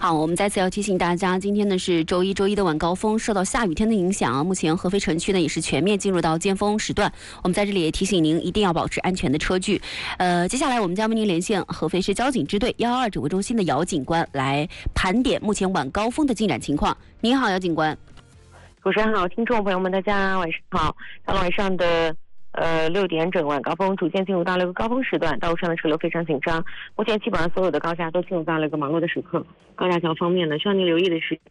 好，我们再次要提醒大家，今天呢是周一的晚高峰，受到下雨天的影响，目前合肥城区呢也是全面进入到尖峰时段。我们在这里也提醒您，一定要保持安全的车距。接下来我们将为您连线合肥市交警支队122指挥中心的姚警官，来盘点目前晚高峰的进展情况。您好，姚警官。 主持人好，听众朋友们，大家晚上好。到了晚上的6点整，晚高峰逐渐进入到了一个高峰时段，道路上的车流非常紧张。目前基本上所有的高架都进入到了一个忙碌的时刻。高架桥方面呢，需要您留意的是，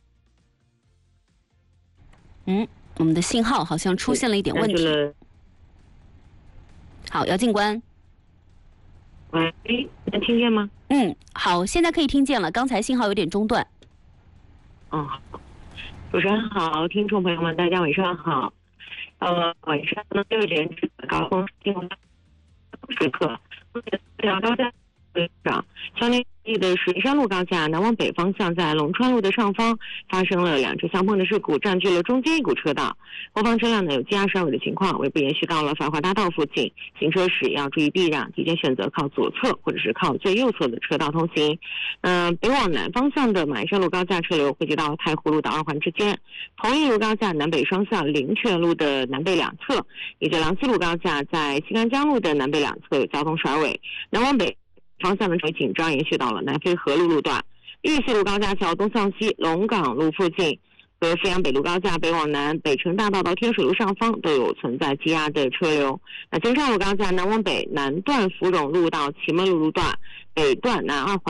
我们的信号好像出现了一点问题。好，姚警官。 喂，能听见吗？ 好，现在可以听见了，刚才信号有点中断。 主持人好，听众朋友们，大家晚上好。晚上呢6点整高峰进入时刻，这条高架上，向您注意的是山路高架南往北方向，在龙川路的上方发生了2车相碰的事故，占据了中间一股车道，后方车辆呢有积压甩尾的情况，尾部延续到了繁华大道附近，行车时要注意避让，提前选择靠左侧或者是靠最右侧的车道通行。北往南方向的马鞍山路高架车流汇集到太湖路的2环之间，同一路高架南北双向灵泉路的南北两侧，以及梁溪路高架在西干江路的南北两侧有交通甩尾，南往北方向的车紧张延续到了南飞河路路段，玉溪路高架桥东向西龙岗路附近和阜阳北路高架北往南北城大道到天水路上方都有存在积压的车流。京昌路高架南往北南段芙蓉路到祁门路路段北段南2环